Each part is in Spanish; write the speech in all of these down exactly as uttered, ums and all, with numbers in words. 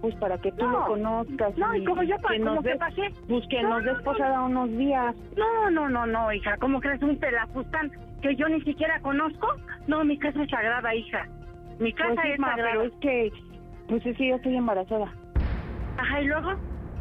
pues para que tú No. lo conozcas. No, y como yo, que como nos que des, pasé. pues que No, nos des no, posada unos días. No, no, no, no, hija, ¿cómo crees un pelafustán que yo ni siquiera conozco? No, mi casa es sagrada, hija. Mi casa Pues sí, es ma, sagrada. pero es que, pues es que yo estoy embarazada. Ajá, ¿y luego?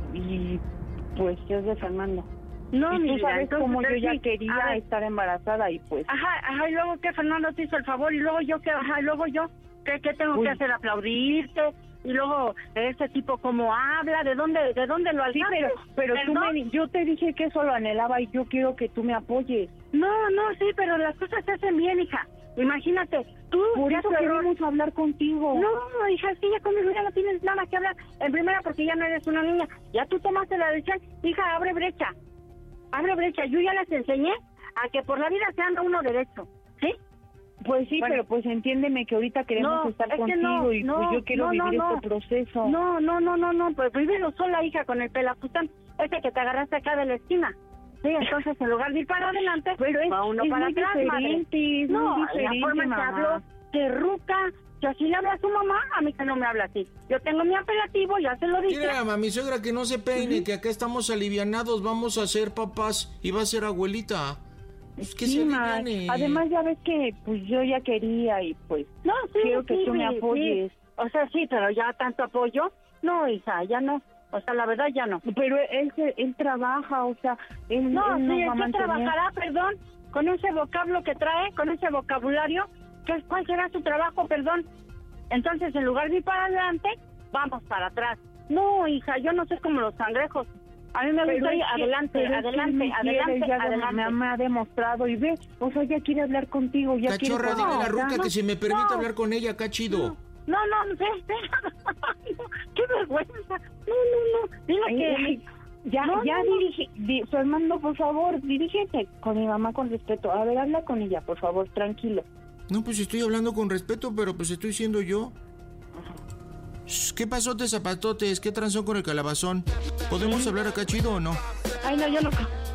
Y pues es de Fernando. No, y mi tú vida, sabes entonces, cómo yo ya sí, quería a ver. estar embarazada y pues... Ajá, ajá, y luego que Fernando te hizo el favor, y luego yo que, ajá, y luego yo, ¿qué, qué tengo Uy. que hacer? ¿Aplaudirte? Y luego, ese tipo cómo habla, ¿de dónde, de dónde lo Sí, alcanzas? pero, pero tú ¿Perdón? me, yo te dije que eso lo anhelaba y yo quiero que tú me apoyes. No, no, sí, pero las cosas se hacen bien, hija. Imagínate, tú... Por ya eso tu error- queremos hablar contigo. No, hija, sí, ya conmigo ya no tienes nada que hablar. En primera, porque ya no eres una niña. Ya tú tomaste la decisión. Hija, abre brecha. Abre brecha. Yo ya les enseñé a que por la vida se anda uno derecho. ¿Sí? Pues sí, Bueno. pero pues entiéndeme que ahorita queremos No, estar es que contigo no, y no, pues yo quiero no, no, vivir no. este proceso. No, no, no, no, no. Pues vívelo sola, hija, con el pelafustán. Ese que te agarraste acá de la esquina. Sí, entonces en lugar de ir para adelante, Pero es, va uno es para muy atrás, diferente, madre. es No, muy la diferente, forma en que mamá. habló, que ruca, que así le habla a su mamá, a mí que no me habla así. Yo tengo mi apelativo, ya se lo dije. Mira, mami suegra, que no se peine, que acá estamos alivianados, vamos a ser papás y va a ser abuelita. Pues que Sí, se ma. aliviane. Además ya ves que pues yo ya quería y pues No, sí, quiero que sí, tú me sí, apoyes. sí. O sea, sí, pero ya tanto apoyo, no, hija, ya no. O sea, la verdad ya no. Pero él se- él trabaja, o sea, él No, él sí, nos va a ¿en qué mantener. trabajará, perdón? Con ese vocablo que trae, con ese vocabulario, ¿qué, ¿cuál será su trabajo, perdón? Entonces, en lugar de ir para adelante, vamos para atrás. No, hija, yo no soy como los cangrejos. A mí me Pero gusta ir es que- adelante, pero es que él adelante, me quiere, adelante, ya adelante. Me, me ha demostrado y ve, o sea, ya quiere hablar contigo, ya Cachorra, quiere... dile a la No, ruca no, que si me permite no. hablar con ella, acá chido. No, no, no, ve, ve. Qué vergüenza. No, no, no. Dile Ay, que... ay, ya, No, ya no, no. dirige, di- Fernando, por favor, dirígete con mi mamá con respeto. A ver, habla con ella, por favor, tranquilo. No, pues estoy hablando con respeto, pero pues estoy siendo yo. Shh, ¿qué pasote, zapatotes? ¿Qué transó con el calabazón? ¿Podemos hablar acá chido o no? Ay, no, yo no...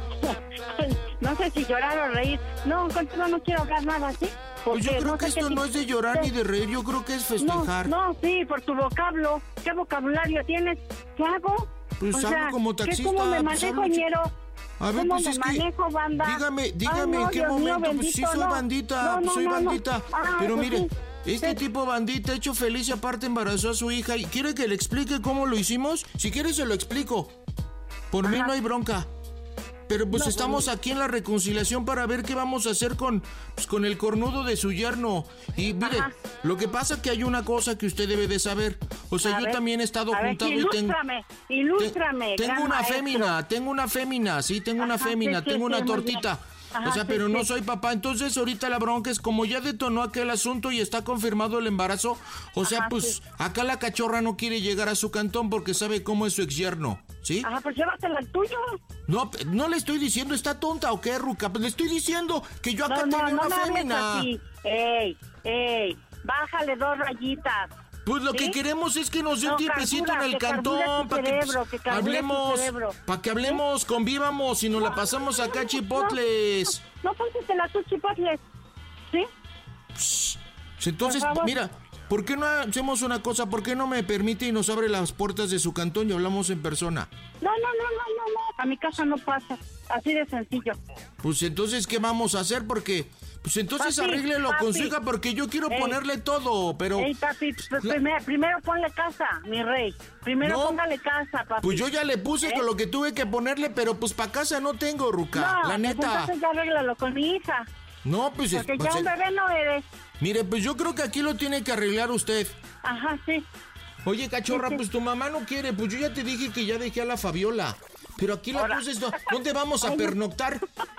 No sé si llorar o reír. No, contigo no quiero hablar nada, ¿sí? Pues yo Porque creo no que sé qué esto no tipo- es de llorar ni de reír, yo creo que es festejar. No, no, sí, por tu vocablo. ¿Qué vocabulario tienes? ¿Qué hago? Pues O hablo sea, como ¿qué, taxista, ¿Cómo me pues manejo, hablo chi- ñero? A ver, ¿Cómo pues me es que... manejo, banda? Dígame, dígame Ay, no, en qué Dios mío, momento, pues sí bendito, soy no. bandita, No, pues no, soy no, no. bandita. Ah, Pero pues mire, sí. este Sí. tipo bandita hecho feliz y aparte embarazó a su hija. ¿Y quiere que le explique cómo lo hicimos? Si quiere se lo explico. Por mí no hay bronca. Pero pues No, estamos aquí en la reconciliación para ver qué vamos a hacer con, pues, con el cornudo de su yerno. Y mire, Ajá. lo que pasa que hay una cosa que usted debe de saber. O sea, A yo ver, también he estado a ver, juntado y tengo... ilústrame, ilústrame, Te- Tengo gran una maestro. fémina, tengo una fémina, sí, tengo una Ajá, fémina, sí, sí, tengo sí, una muy tortita. bien. Ajá, O sea, sí, pero no sí. soy papá. Entonces ahorita la bronca es como ya detonó aquel asunto y está confirmado el embarazo. O sea, Ajá, pues sí. acá la cachorra no quiere llegar a su cantón porque sabe cómo es su ex yerno, ¿sí? Ajá, pues llévatela al tuyo. No, no le estoy diciendo, ¿está tonta o qué, ruca? Pues le estoy diciendo que yo acá No, no, tenía no una me hables fémina. así. Ey, ey, bájale dos rayitas. Pues lo ¿Sí? que queremos es que nos dé No, un tiempecito carbura, en el que carbure cantón tu para que cerebro, pues, que carbure tu hablemos, cerebro. para que hablemos, convivamos y nos la pasamos acá chipotles. No, no pónsela tus chipotles. ¿Sí? Psh, Entonces, Por favor. mira, ¿por qué no hacemos una cosa? ¿Por qué no me permite y nos abre las puertas de su cantón y hablamos en persona? No, no, no, no, no, no. A mi casa no pasa. Así de sencillo. Pues entonces, ¿qué vamos a hacer? Porque, pues entonces Papi, arréglelo con su papi. hija porque yo quiero Ey. ponerle todo, pero... Ey, papi, pues, La- primero, primero ponle casa, mi rey. Primero No. póngale casa, papi. Pues yo ya le puse ¿Eh? con lo que tuve que ponerle, pero pues para casa no tengo, ruca, No, la pues neta. entonces ya arréglalo con mi hija. No, pues... es- Porque pues, ya un eh, bebé no eres. Mire, pues yo creo que aquí lo tiene que arreglar usted. Ajá, sí. Oye, cachorra, Sí, sí. pues tu mamá no quiere, pues yo ya te dije que ya dejé a la Fabiola. Pero aquí la Ahora. cosa es, ¿dó- ¿dónde vamos a Ay, no. pernoctar?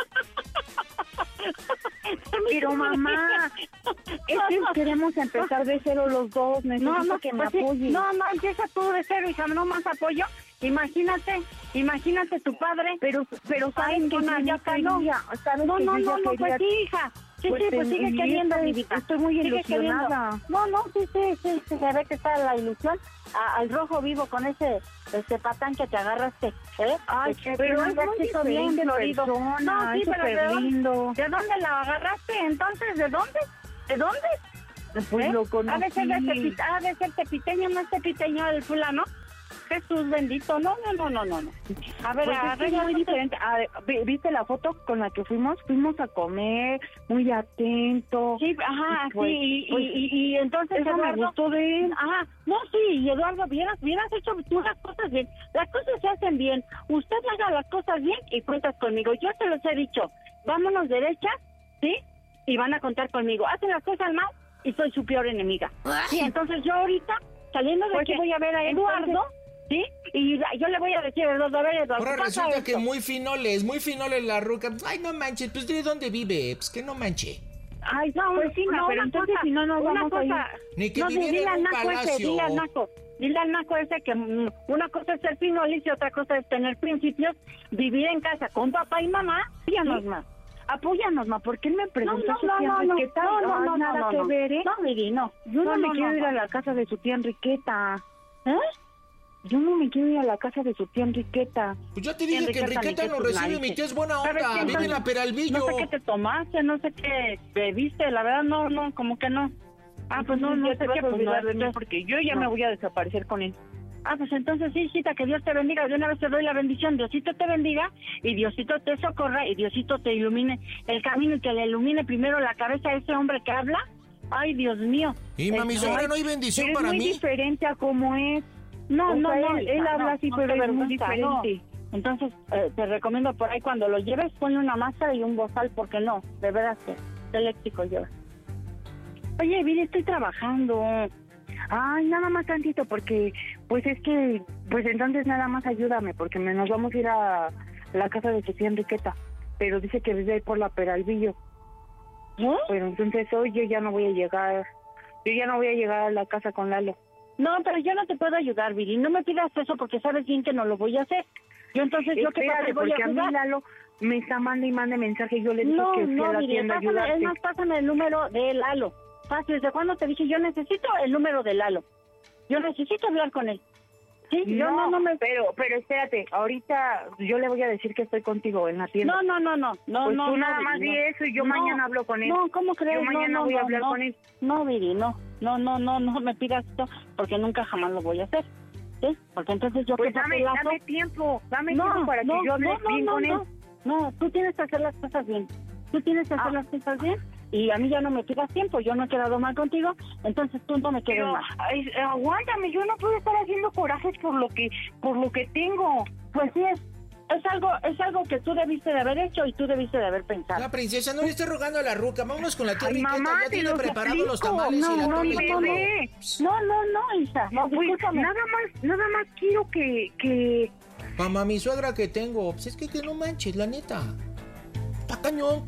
Pero mamá, es que queremos empezar de cero los dos, necesito No, no, que me pues sí. apoyes. No, no, empieza tú de cero, hija, no más apoyo. Imagínate, imagínate tu padre. Pero, pero sabes Ay, que no, yo ya Nayaka, no. quería, sabes No, que no, yo no, ya no, quería... pues sí, hija. Sí, Pues sí, pues en- sigue y queriendo, estoy- mi vida. estoy muy Sigue ilusionada. queriendo. No, no, sí, sí, sí, sí, se ve que está la ilusión. A- al rojo vivo con ese este patán que te agarraste, ¿eh? Ay, Que- que pero te es muy hizo bien diferente florido. persona, No, sí, es pero ¿de súper dónde- lindo. ¿De dónde la agarraste entonces? ¿De dónde? ¿De dónde? Pues ¿Eh? lo conocí. Ha de ser de tepite, ha de ser tepiteño, no es tepiteño el fulano. Jesús bendito, no, no, no, no, no, no. A ver, Pues a es que es muy diferente. A ver, ¿vi- ¿viste la foto con la que fuimos? Fuimos a comer, muy atento. Sí, ajá, Y pues, sí, y, pues, y, y, y entonces eso me Eduardo, gustó de él. ajá, no, sí, y Eduardo, hubieras, hubieras hecho tú las cosas bien, las cosas se hacen bien, usted haga las cosas bien y cuentas conmigo, yo te los he dicho, vámonos derechas, ¿sí? Y van a contar conmigo, hacen las cosas mal y soy su peor enemiga, sí, entonces yo ahorita, saliendo de Pues, aquí voy a ver a Eduardo, entonces- ¿sí? Y la- yo le voy a decir a Eduardo, a ver, Eduardo, Ahora pasa resulta esto. que muy finoles, muy finoles la ruca. Ay, no manches, pues ¿de dónde vive? Pues que no manche. Ay, no, Pues sí, no, pero una entonces cosa, si no nos una vamos a ir. cosa, Ni que no, viviera dile en al un naco ese, palacio. dile al naco, dile al naco ese que mm, una cosa es ser finolis y otra cosa es tener principios, vivir en casa con papá y mamá, apóyanos más. Apóyanos, ma, porque él me No, preguntó no, su no, tía no, no, Enriqueta. no, y, no, ay, no, nada no, que no. ver, ¿eh? No, Viri, no. Yo no, No, me no, quiero no, ir no. a la casa de su tía Enriqueta. ¿Eh? Yo no me quiero ir a la casa de su tía Enriqueta. Pues ya te dije que Enriqueta, Enriqueta ni que nos tus recibe, mi narices. tía es buena ¿Sabes onda, qué? vive en la Peralvillo. No sé qué te tomaste, no sé qué bebiste, la verdad no, no, como que no. Ah, pues no, no ya te sé vas que, a pues, olvidar no, de mí no. porque yo ya No. me voy a desaparecer con él. Ah, pues entonces sí, hijita, que Dios te bendiga. De una vez te doy la bendición. Diosito te bendiga y Diosito te socorra y Diosito te ilumine el camino y que le ilumine primero la cabeza a ese hombre que habla. Ay, Dios mío. Y mami, Este, suegra, no hay Pero bendición es para muy mí. diferente a cómo es. No, O no, sea, no. él- hija, él habla no, así, no pero te es muy vergüenza, no. diferente. Entonces, eh, te recomiendo por ahí cuando lo lleves, ponle una máscara y un bozal, porque no, de verdad que qué léxico lleva. Oye, Viri, estoy trabajando. Ay, nada más tantito, porque pues es que, pues entonces nada más ayúdame, porque me, nos vamos a ir a la casa de su tía Enriqueta, pero dice que vive ahí por la Peralvillo. ¿Eh? Pero entonces hoy yo ya no voy a llegar, yo ya no voy a llegar a la casa con Lalo. No, pero yo no te puedo ayudar, Viri. No me pidas eso porque sabes bien que no lo voy a hacer. Yo entonces, ¿yo qué Espérate, papel voy porque a a mí jugar? Lalo me está mandando y mande mensaje, yo le dije No, que fui a no, la Viri, tienda a pásame, es ayudarte. más, pásame el número de Lalo. Pásame, ¿desde cuándo te dije? Yo necesito el número de Lalo. Yo necesito hablar con él. Sí, yo no, no me... Pero, pero espérate, ahorita yo le voy a decir que estoy contigo en la tienda. No, no, no, no, no, Pues no. tú no, nada Viri, más di no. eso y yo No, mañana hablo con él. No, ¿cómo crees? Yo mañana no, no, voy a no, hablar no. con él. No, Viri, no. No, no, no, no me pidas esto porque nunca jamás lo voy a hacer. ¿Sí? Porque entonces yo Pues qué dame, papelazo- dame tiempo, dame no, tiempo para no, que yo hable no, no, bien no, con él. no. No, tú tienes que hacer las cosas bien. Tú tienes que hacer Ah. las cosas bien y a mí ya no me pidas tiempo. Yo no he quedado mal contigo, entonces tú no me quedes Pero mal. ay, aguántame, yo no puedo estar haciendo corajes por lo que por lo que tengo. Pues sí, es, es algo es algo que tú debiste de haber hecho y tú debiste de haber pensado. La princesa, no le estés rogando a la ruca. Vámonos con la tía Ay, Enriqueta. mamá, Ya te tiene lo preparados los suplico. tamales y No, la no, torta y no, todo. bebé. No, no, no, Isa. No, Pues, escúchame. nada más, nada más quiero que, que Mamá, mi suegra que tengo. Pues es que, que no manches, la neta. Está cañón.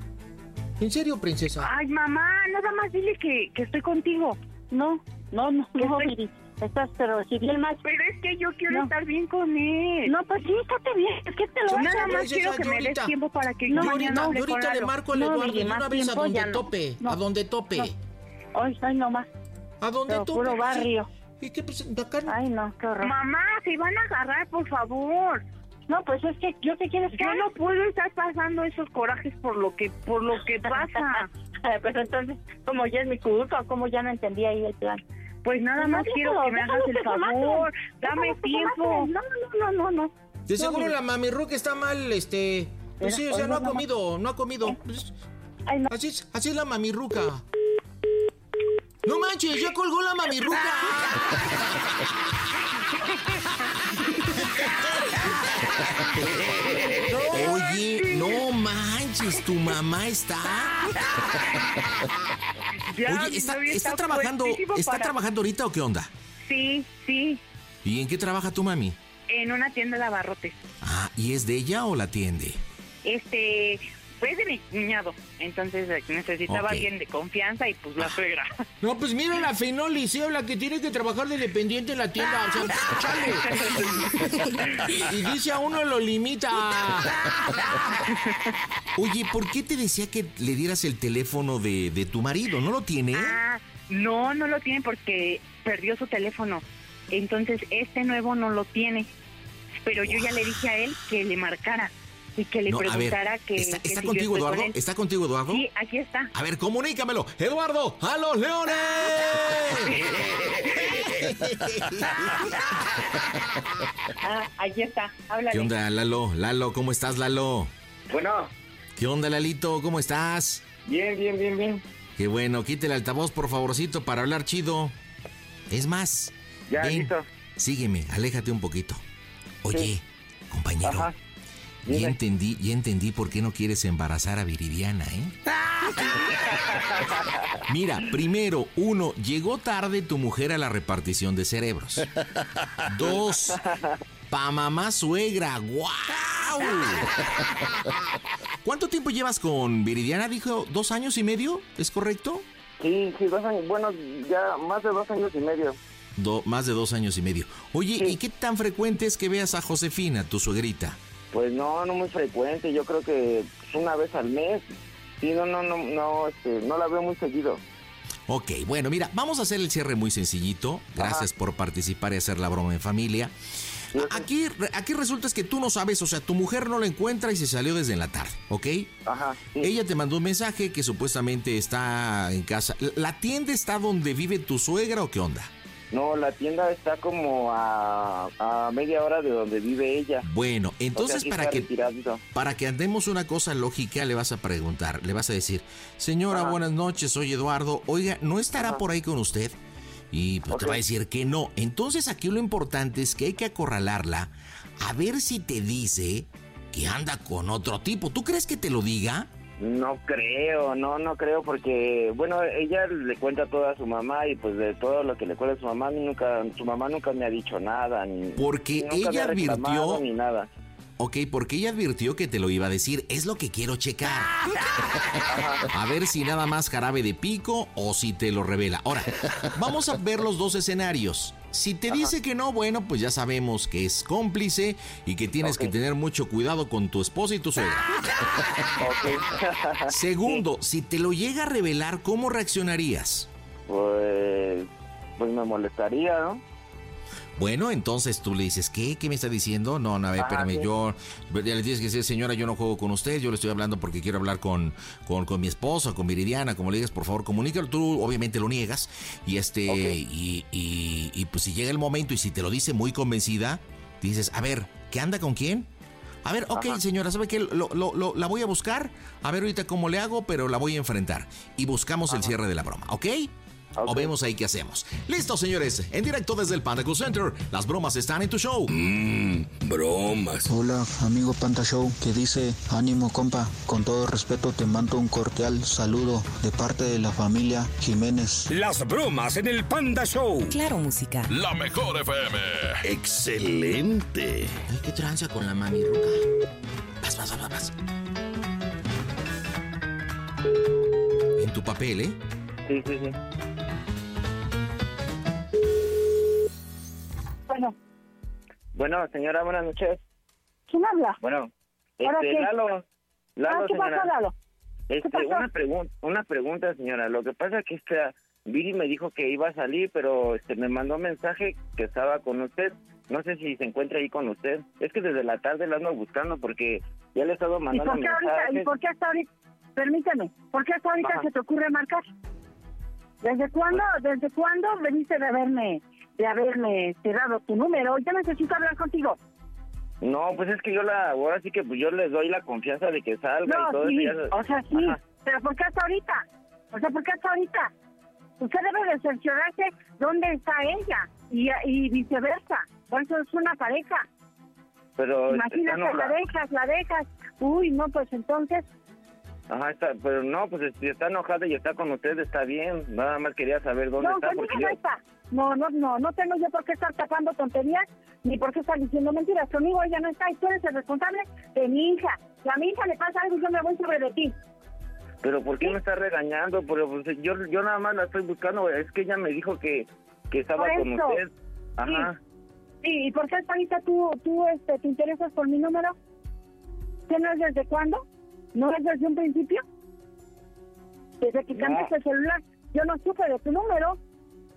En serio, princesa. ay mamá, nada más dile que, que estoy contigo. No, no, no, Que no, estoy- Viri. Estás, pero si bien más. Pero es que yo quiero No. estar bien con él. No, pues sí, estate bien. Es que te lo Yo vas Nada a más princesa, quiero que yo me des ahorita- tiempo para que No, yo Yo mañana ahorita, hable yo con ahorita le Lalo. marco al No, Eduardo Vicky, de una más vez a tiempo donde ya no. tope. No. A donde tope. No. Ay, ay, no más. A donde Pero tope. puro barrio. ¿Y qué? Pues de acá no. Ay, no, qué horror. Mamá, se van a agarrar, por favor. No, pues es que yo te quieres que Yo haga? no puedo estar pasando esos corajes por lo que por lo que pasa. Pero entonces, como ya es mi culpa, como ya no entendí ahí el plan. Pues nada No, más quiero déjalo, que me hagas déjalo el que se maten. favor. Dame Déjalo que se tiempo. maten. No, no, no, no, no. De seguro No, la mami Ruca está mal, este... Pues sí, o sea, no ha comido, no ha comido. Pues, Ay, no. así, es, así es la mami Ruca. ¡No manches! ¡Ya colgó la mami Ruca! Oye, no manches, tu mamá está... Ya, Oye, mi ¿está, novio está trabajando fuertísimo está para- trabajando ahorita o qué onda? Sí, sí, ¿Y en qué trabaja tu mami? en una tienda de abarrotes. Ah, ¿y es de ella o la atiende? Este, pues de mi cuñado. Entonces eh, necesitaba Ok. alguien de confianza y pues la suegra. No, pues mira la Feinoli, sí, la que tiene que trabajar de dependiente en la tienda. O sea, chale. Y dice a uno lo limita. Oye, ¿por qué te decía que le dieras el teléfono de, de tu marido? ¿No lo tiene? Ah, no, no lo tiene porque perdió su teléfono. Entonces este nuevo no lo tiene. Pero yo ya le dije a él que le marcara. y que le No, a ver, preguntara que... ¿está, que está si contigo, yo estoy Eduardo? con él. ¿Está contigo, Eduardo? Sí, aquí está. A ver, comunícamelo. ¡Eduardo, a los leones! Ah, aquí está, háblale. ¿Qué onda, Lalo? Lalo, ¿cómo estás, Lalo? Bueno, ¿Qué onda, Lalito? ¿Cómo estás? bien, bien, bien, bien. Qué bueno, quite el altavoz, por favorcito, para hablar chido. Es más, Ya, ven, listo. sígueme, aléjate un poquito. Oye, Sí. compañero, Ajá. ya Dime. entendí, ya entendí por qué no quieres embarazar a Viridiana, ¿eh? Mira, primero, uno, llegó tarde tu mujer a la repartición de cerebros. Dos, pa' mamá suegra, ¡guau! ¿Cuánto tiempo llevas con Viridiana? Dijo, ¿dos años y medio? ¿Es correcto? Sí, sí, dos años, bueno, ya más de dos años y medio. Do- más de dos años y medio. Oye, Sí. ¿y qué tan frecuente es que veas a Josefina, tu suegrita? Pues no, no muy frecuente, yo creo que una vez al mes. Sí, no, no, no, no, este, no la veo muy seguido. Ok, bueno, mira, vamos a hacer el cierre muy sencillito. Gracias por participar y hacer la broma en familia. Sí, sí. Aquí, aquí resulta es que tú no sabes, o sea, tu mujer no la encuentra y se salió desde la tarde, ¿ok? Ajá, sí. Ella te mandó un mensaje que supuestamente está en casa. ¿La tienda está donde vive tu suegra o qué onda? No, la tienda está como a, a media hora de donde vive ella. Bueno, O sea, entonces sí para está que retiradito. para que andemos una cosa lógica le vas a preguntar, le vas a decir, señora, Ajá. buenas noches, soy Eduardo, oiga, ¿no estará Ajá. por ahí con usted? Y pues, te Ok. va a decir que no. Entonces aquí lo importante es que hay que acorralarla a ver si te dice que anda con otro tipo. ¿Tú crees que te lo diga? No creo, no, no creo porque, bueno, ella le cuenta todo a su mamá y pues de todo lo que le cuenta a su mamá, nunca, su mamá nunca me ha dicho nada. Ni, Porque nunca ella me ha reclamado advirtió- Ni nada. Ok, porque ella advirtió que te lo iba a decir. Es lo que quiero checar. A ver si nada más jarabe de pico o si te lo revela. Ahora, vamos a ver los dos escenarios. Si te dice que no, bueno, pues ya sabemos que es cómplice y que tienes Ok. que tener mucho cuidado con tu esposa y tu suegra. Ok. Segundo, si te lo llega a revelar, ¿cómo reaccionarías? Pues, pues me molestaría, ¿no? Bueno, entonces tú le dices, ¿qué? ¿Qué me está diciendo? No, no, a ver, Ajá, espérame, sí. yo... Ya le tienes que decir, señora, yo no juego con usted, yo le estoy hablando porque quiero hablar con, con, con mi esposa, con Viridiana, como le digas, por favor, comunícalo. Tú obviamente lo niegas y este... Ok. Y, y, y pues si llega el momento y si te lo dice muy convencida, dices, a ver, ¿qué anda con quién? A ver, ok, Ajá. señora, ¿sabe qué? Lo, lo, lo- la voy a buscar, a ver ahorita cómo le hago, pero la voy a enfrentar. Y buscamos el cierre de la broma, ¿ok? Ok. O vemos ahí qué hacemos. Listo, señores. En directo desde el Panda Cool Center. Las bromas están en tu show. Bromas. Hola, amigo Panda Show, que dice, ánimo compa, con todo respeto te mando un cordial saludo de parte de la familia Jiménez. Las bromas en el Panda Show. Claro, música. La mejor F M. Excelente. Ay, qué tranza con la mami ruca. Vas, vas, vas, vas. En tu papel, ¿eh? Sí, sí, sí. Bueno, Bueno, señora, buenas noches. ¿quién habla? Bueno, ¿Ahora este, qué? Lalo. Lalo, Ah, ¿qué señora. pasó, Lalo? Este, pasó? una pregunta, una pregunta, señora. Lo que pasa es que esta Viri me dijo que iba a salir, pero este me mandó un mensaje que estaba con usted. No sé si se encuentra ahí con usted. Es que desde la tarde la ando buscando porque ya le he estado ¿Y mandando por qué ahorita? ¿Y mensajes. por qué hasta ahorita? Permíteme, ¿por qué hasta ahorita Ajá. se te ocurre marcar? ¿Desde cuándo, desde cuándo veniste de haberme, de haberme cerrado tu número? Yo necesito hablar contigo. No, pues es que yo la, ahora sí que pues yo les doy la confianza de que salga y No, todo sí, eso. ya- o sea, sí, Ajá. pero ¿por qué hasta ahorita? O sea, ¿por qué hasta ahorita? Usted debe de cerciorarse dónde está ella y, y viceversa. Por eso es una pareja. Pero Imagínate, está la enojada. dejas, la dejas. Uy, no, pues entonces, Ajá, está, pero no, pues si está enojada y está con usted, está bien. Nada más quería saber dónde no, está. conmigo Porque no yo, está. No, no, no, no tengo yo por qué estar tapando tonterías ni por qué estar diciendo mentiras. Conmigo ella no está y tú eres el responsable de mi hija. Si a mi hija le pasa algo, yo me voy sobre de ti. pero ¿por qué me está regañando? Pero pues, yo, yo nada más la estoy buscando. Es que ella me dijo que, que estaba Por con eso. usted. Ajá. Sí, ¿y por qué hasta ahorita tú, tú este, te interesas por mi número? ¿Que no es desde cuándo? ¿No es desde un principio? Desde que No. cambiaste el celular, yo no supe de tu número.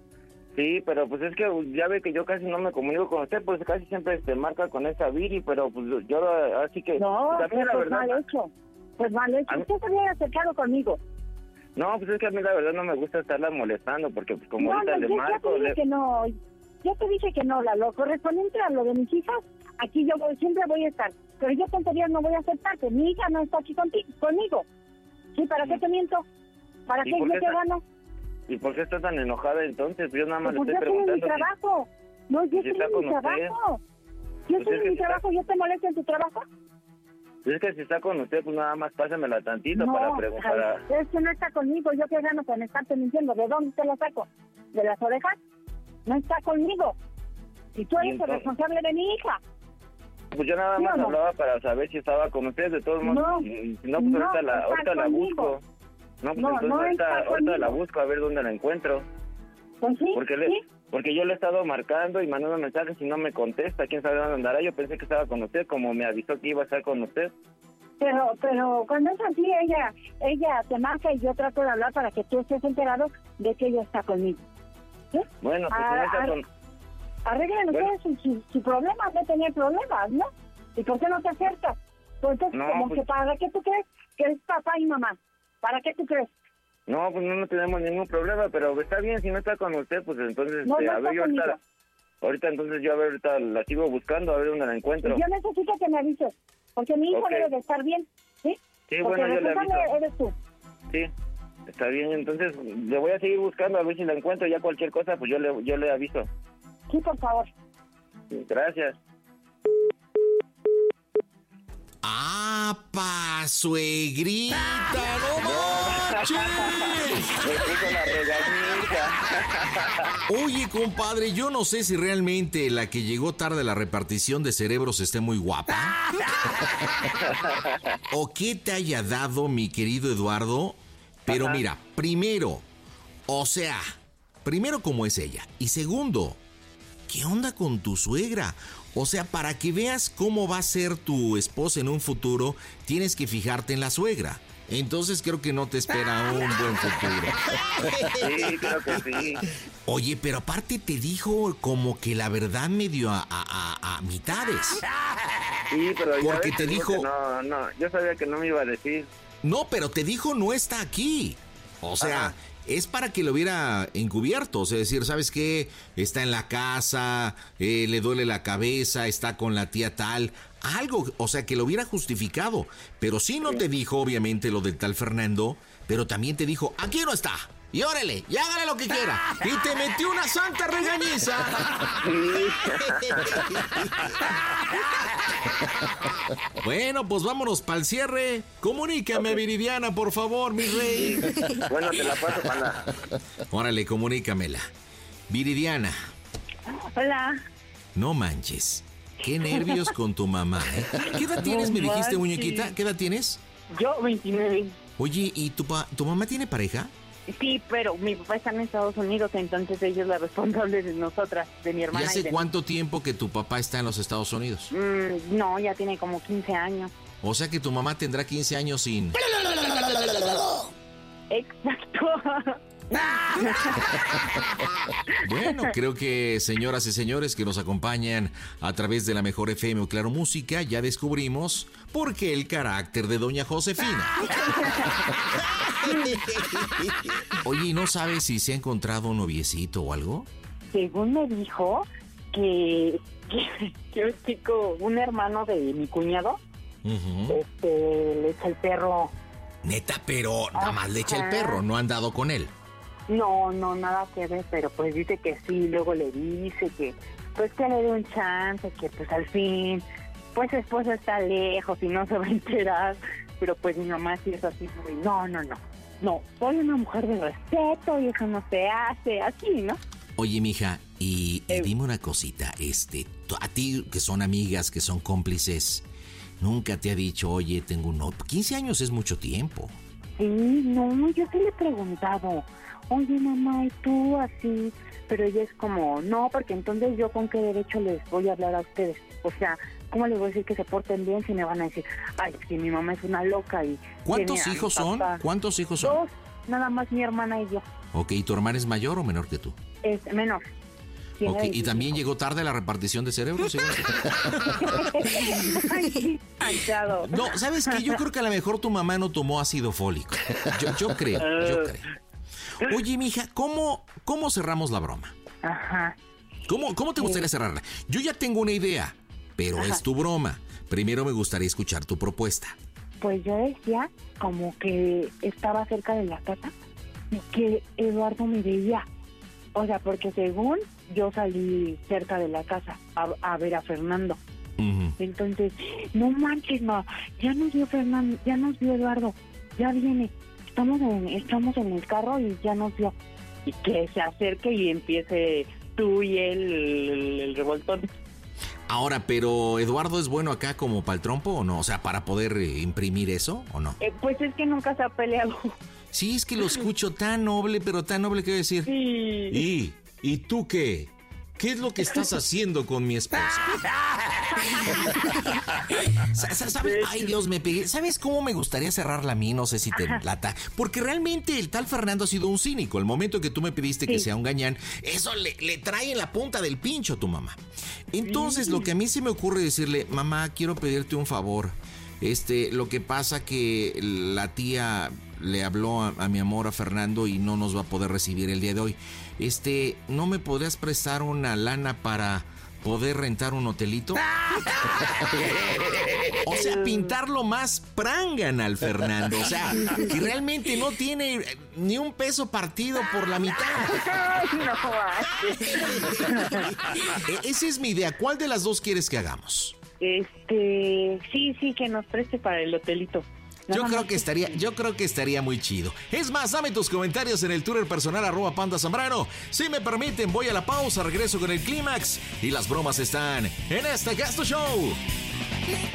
Sí, pero pues es que ya ve que yo casi no me comunico con usted, pues casi siempre se marca con esa Viri, pero pues yo así que... No, también pues la verdad, mal hecho. Pues mal hecho. A mí- Usted se había acercado conmigo. No, pues es que a mí la verdad no me gusta estarla molestando, porque pues como No, ahorita no, le yo ya marco... te dije le- que no. Yo te dije que no, la lo correspondiente a lo de mis hijas, aquí yo voy- siempre voy a estar. Pero yo tonterías no voy a aceptarte. Mi hija no está aquí contigo, conmigo. ¿Sí? ¿Para qué te miento? ¿Para ¿Y qué por yo qué te está- gano? ¿Y por qué está tan enojada entonces? Yo nada más Pues le yo estoy estoy en mi preguntando... si- trabajo. No, yo si estoy está en mi con usted. trabajo. Yo Pues estoy es en que mi si está- trabajo. ¿Yo te molesto en tu trabajo? Es que si está con usted, pues nada más pásamela tantito No, para preguntar. ay, es que no está conmigo. Yo qué gano con estarte mintiendo. ¿De dónde te lo saco? ¿De las orejas? No está conmigo. Y tú Y eres el entonces- responsable de mi hija. Pues yo nada ¿Sí más o no? hablaba para saber si estaba con usted, de todos modos. No, Si no, pues no ahorita, la, está ahorita la conmigo. busco. No, pues No, entonces no ahorita, está ahorita la conmigo. busco a ver dónde la encuentro. Pues sí, Porque le, sí. porque yo le he estado marcando y mandando mensajes y no me contesta. ¿Quién sabe dónde andará? Yo pensé que estaba con usted, como me avisó que iba a estar con usted. Pero, pero cuando es así, ella, ella te marca y yo trato de hablar para que tú estés enterado de que ella está conmigo. ¿Sí? Bueno, pues si Ah, no está ah, con... Arreglen Bueno. ustedes su, su, su problema, de tener problemas, ¿no? ¿Y por qué no te acercas? Pues entonces, No, como pues- que ¿para qué tú crees que es papá y mamá? ¿Para qué tú crees? No, pues no, no tenemos ningún problema, pero está bien, si no está con usted, pues entonces, No, este, no a ver, está yo ahorita, conmigo. ahorita entonces yo a ver, ahorita la sigo buscando, a ver dónde la encuentro. Yo necesito que me avises, porque mi hijo Ok. debe de estar bien, ¿sí? Sí, Porque bueno, yo el le responsable aviso. eres tú. Sí, está bien, entonces le voy a seguir buscando a ver si la encuentro, ya cualquier cosa, pues yo le, yo le aviso. Sí, por favor. Gracias. ¡Apa, suegrita! ¡No manches! Me puso la regañita. Oye, compadre, yo no sé si realmente la que llegó tarde a la repartición de cerebros esté muy guapa. O qué te haya dado, mi querido Eduardo. Pero Ajá. mira, primero, o sea, primero cómo es ella. Y segundo, ¿qué onda con tu suegra? O sea, para que veas cómo va a ser tu esposa en un futuro, tienes que fijarte en la suegra. Entonces creo que no te espera un buen futuro. Sí, creo que sí. Oye, pero aparte te dijo como que la verdad medio a, a, a, a mitades. Sí, pero ya Porque ves te que dijo- que No, no, yo sabía que no me iba a decir. No, pero te dijo no está aquí. O sea, Ajá. es para que lo hubiera encubierto. O sea, decir, ¿sabes qué? Está en la casa, eh, le duele la cabeza, está con la tía tal. Algo, o sea, que lo hubiera justificado. Pero sí no te dijo, obviamente, lo del tal Fernando, pero también te dijo, aquí no está. Y órale, y hágale lo que quiera. Y te metió una santa regañiza. Bueno, pues vámonos para el cierre. Comunícame, Viridiana, por favor, mi rey. Bueno, te la paso para la... Órale, comunícamela. Viridiana, Hola. no manches. Qué nervios con tu mamá, ¿eh? ¿Qué edad tienes, me dijiste, muñequita? ¿Qué edad tienes? Yo, veintinueve. Oye, ¿y tu, pa- tu mamá tiene pareja? Sí, pero mi papá está en Estados Unidos, entonces ella es la responsable de nosotras, de mi ¿Y hermana. hace y de... cuánto tiempo que tu papá está en los Estados Unidos? Mm, no, ya tiene como quince años. O sea que tu mamá tendrá quince años sin... Exacto. Bueno, creo que señoras y señores que nos acompañan a través de la Mejor F M o Claro Música, ya descubrimos por qué el carácter de doña Josefina. Oye, ¿y no sabes si se ha encontrado un noviecito o algo? Según me dijo que, que, que un chico, un hermano de mi cuñado, Ujú. este, le echa el perro. Neta, pero nada más le echa el Ajá. perro, no ha andado con él. No, no, nada que ver, pero pues dice que sí, luego le dice que, pues que le dé un chance, que pues al fin, pues su esposo está lejos y no se va a enterar, pero pues mi mamá sí es así, muy, no, no, no, no, soy una mujer de respeto y eso no se hace, así, ¿no? Oye, mija, y, y Eh. dime una cosita, este, tú- a ti que son amigas, que son cómplices, nunca te ha dicho, oye, tengo un novio. quince años es mucho tiempo. Sí, no, yo sí le he preguntado, oye mamá, ¿y tú así? Pero ella es como, no, porque entonces yo con qué derecho les voy a hablar a ustedes. O sea, ¿cómo les voy a decir que se porten bien si me van a decir, ay, si mi mamá es una loca y... ¿Cuántos tiene a mi hijos son? papá"? ¿Cuántos hijos son? Dos, nada más mi hermana y yo. Ok, ¿y tu hermana es mayor o menor que tú? Es menor. Tiene Ok, ¿y veinticinco. también llegó tarde la repartición de cerebros? ¿Sí? Ay, sí, manchado. No, ¿sabes qué? Yo creo que a lo mejor tu mamá no tomó ácido fólico. Yo, yo creo, yo creo. Oye, mija, ¿cómo, cómo cerramos la broma? Ajá. ¿Cómo, cómo te gustaría cerrarla? Yo ya tengo una idea, pero Ajá. es tu broma. Primero me gustaría escuchar tu propuesta. Pues yo decía como que estaba cerca de la casa y que Eduardo me veía. O sea, porque según yo salí cerca de la casa a, a ver a Fernando. Uh-huh. Entonces, no manches, ma, ya nos vio Fernando, ya nos vio Eduardo, ya viene. Estamos en, estamos en el carro y ya nos vio. Y que se acerque y empiece tú y él el, el revoltón. Ahora, pero ¿Eduardo es bueno acá como para el trompo o no? O sea, ¿para poder eh, imprimir eso o no? Eh, pues es que nunca se ha peleado. Sí, es que lo escucho tan noble, pero tan noble que voy a decir. Sí. ¿Y? ¿Y tú qué? ¿Qué es lo que estás haciendo con mi esposa? ¿Sabes? Ay, Dios, me pegué. ¿Sabes cómo me gustaría cerrarla a mí? No sé si te lata. Porque realmente el tal Fernando ha sido un cínico. El momento que tú me pediste sí. que sea un gañán, eso le, le trae en la punta del pincho a tu mamá. Entonces, sí. lo que a mí se me ocurre es decirle, mamá, quiero pedirte un favor. Este, lo que pasa que la tía le habló a, a mi amor, a Fernando, y no nos va a poder recibir el día de hoy. Este, ¿no me podrías prestar una lana para poder rentar un hotelito? O sea, pintarlo más prangana al Fernando. O sea, que realmente no tiene ni un peso partido por la mitad. Esa es mi idea. ¿Cuál de las dos quieres que hagamos? Este, sí, sí, que nos preste para el hotelito. Yo creo que estaría, yo creo que estaría muy chido. Es más, dame tus comentarios en el Twitter personal arroba Panda Zambrano. Si me permiten, voy a la pausa, regreso con el clímax y las bromas están en este Gasto Show.